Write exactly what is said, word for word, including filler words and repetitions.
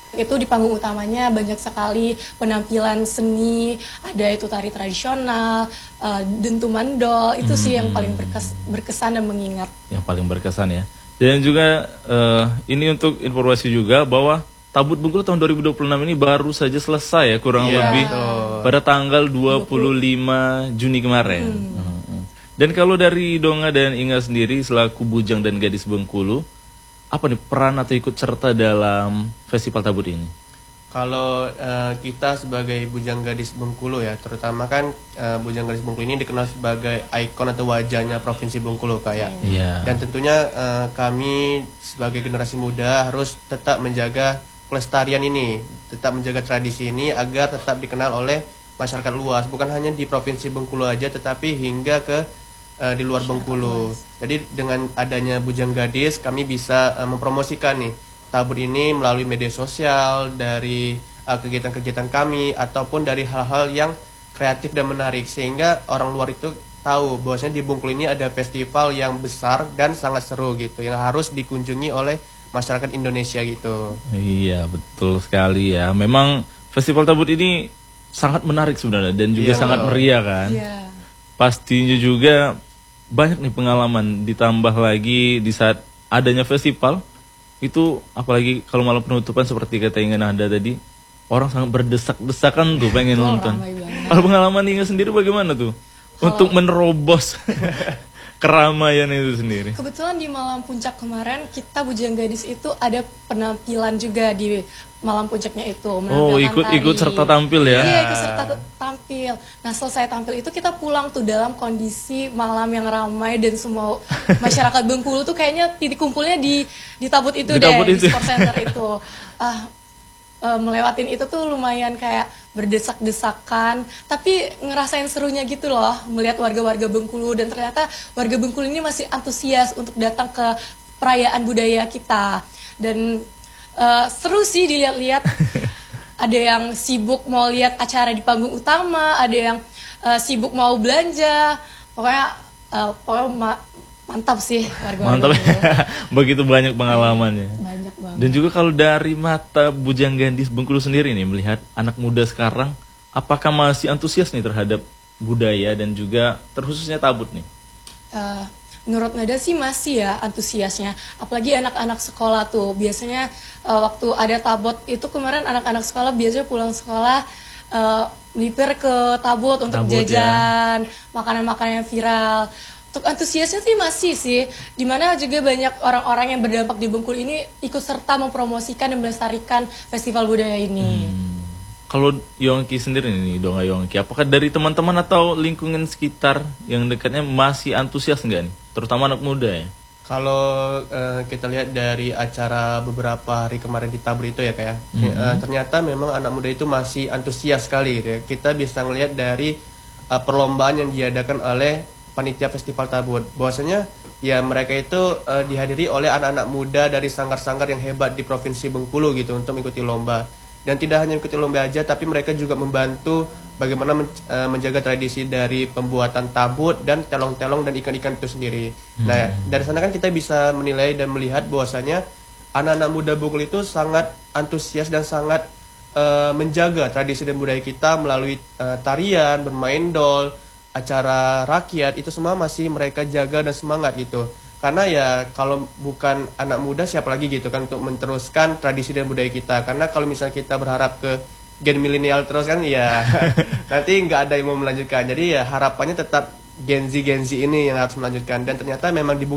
Itu di panggung utamanya banyak sekali penampilan seni, ada itu tari tradisional, uh, dentuman dol, itu sih yang paling berkes, berkesan dan mengingat. Yang paling berkesan ya. Dan juga uh, ini untuk informasi juga bahwa Tabut Bengkulu tahun dua ribu dua puluh enam ini baru saja selesai ya, kurang yeah. lebih oh. pada tanggal dua puluh lima Juni kemarin. Hmm. Dan kalau dari Donga dan Inga sendiri selaku bujang dan gadis Bengkulu, apa nih peran atau ikut serta dalam festival Tabut ini? Kalau uh, kita sebagai bujang gadis Bengkulu ya, terutama kan uh, bujang gadis Bengkulu ini dikenal sebagai ikon atau wajahnya Provinsi Bengkulu kayak. Yeah. Dan tentunya uh, kami sebagai generasi muda harus tetap menjaga pelestarian ini, tetap menjaga tradisi ini agar tetap dikenal oleh masyarakat luas, bukan hanya di Provinsi Bengkulu aja, tetapi hingga ke uh, di luar Bengkulu. Jadi dengan adanya Bujang Gadis, kami bisa uh, mempromosikan nih Tabut ini melalui media sosial, dari kegiatan-kegiatan uh, kami, ataupun dari hal-hal yang kreatif dan menarik, sehingga orang luar itu tahu bahwasanya di Bengkulu ini ada festival yang besar dan sangat seru gitu, yang harus dikunjungi oleh masyarakat Indonesia gitu. Iya, betul sekali ya. Memang festival Tabut ini sangat menarik sebenarnya dan juga yeah, sangat meriah kan. Yeah. Pastinya juga banyak nih pengalaman, ditambah lagi di saat adanya festival itu, apalagi kalau malam penutupan seperti kata Inga Nahda tadi, orang sangat berdesak-desakan tuh pengen nonton. Kalau pengalaman Inga sendiri bagaimana tuh oh. untuk menerobos keramaian itu sendiri? Kebetulan di malam puncak kemarin kita Bujang Gadis itu ada penampilan juga di malam puncaknya itu. Oh, ikut tari. ikut serta tampil ya? Iya, ikut serta tampil. Nah, selesai tampil itu kita pulang tuh dalam kondisi malam yang ramai dan semua masyarakat Bengkulu tuh kayaknya titik kumpulnya di di Tabut itu di deh, tabut itu. Di Sport Center itu. Ah, uh, melewatin itu tuh lumayan kayak berdesak-desakan, tapi ngerasain serunya gitu loh, melihat warga-warga Bengkulu, dan ternyata warga Bengkulu ini masih antusias untuk datang ke perayaan budaya kita. Dan uh, seru sih dilihat-lihat. Ada yang sibuk mau lihat acara di panggung utama, ada yang uh, sibuk mau belanja, pokoknya uh, pokoknya ma mantap sih warga-warga. Mantap ya. Begitu banyak pengalamannya. Banyak banget. Dan juga kalau dari mata Bujang Gadis Bengkulu sendiri nih, melihat anak muda sekarang, apakah masih antusias nih terhadap budaya dan juga terkhususnya Tabut nih? Uh, menurut Nada sih masih ya antusiasnya, apalagi anak-anak sekolah tuh biasanya uh, waktu ada Tabut itu kemarin anak-anak sekolah biasanya pulang sekolah uh, melipir ke Tabut untuk Tabut, jajan makanan-makanan ya. yang viral. Untuk antusiasnya sih masih sih, dimana juga banyak orang-orang yang berdampak di Bengkulu ini ikut serta mempromosikan dan melestarikan festival budaya ini. Hmm. Kalau Yongki sendiri nih, Donga Yongki, apakah dari teman-teman atau lingkungan sekitar yang dekatnya masih antusias nggak nih, terutama anak muda ya? Kalau uh, kita lihat dari acara beberapa hari kemarin di Tabut itu ya kayak, mm-hmm. uh, ternyata memang anak muda itu masih antusias sekali. Gitu ya. Kita bisa melihat dari uh, perlombaan yang diadakan oleh panitia festival Tabut, bahwasanya ya mereka itu uh, dihadiri oleh anak-anak muda dari sanggar-sanggar yang hebat di Provinsi Bengkulu gitu untuk mengikuti lomba. Dan tidak hanya mengikuti lomba aja, tapi mereka juga membantu bagaimana men uh, menjaga tradisi dari pembuatan tabut dan telong-telong dan ikan-ikan itu sendiri. Hmm. Nah, dari sana kan kita bisa menilai dan melihat bahwasanya anak-anak muda Bengkulu itu sangat antusias dan sangat uh, menjaga tradisi dan budaya kita melalui uh, tarian, bermain dol, acara rakyat, itu semua masih mereka jaga dan semangat gitu. Karena ya kalau bukan anak muda siapa lagi gitu kan untuk meneruskan tradisi dan budaya kita. Karena kalau misalnya kita berharap ke gen milenial terus kan ya nanti nggak ada yang mau melanjutkan. Jadi ya harapannya tetap Gen Z Gen Z ini yang harus melanjutkan, dan ternyata memang di